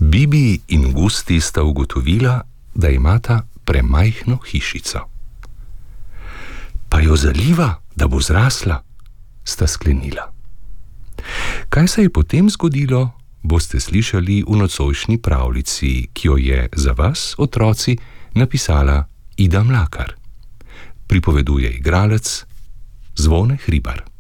Bibi in Gusti sta ugotovila, da imata premajhno hišico. Pa jo zaliva, da bo zrasla, sta sklenila. Kaj se je potem zgodilo, boste slišali v nocojšnji pravljici, ki jo je za vas, otroci, napisala Ida Mlakar. Pripoveduje igralec Zvone Hribar.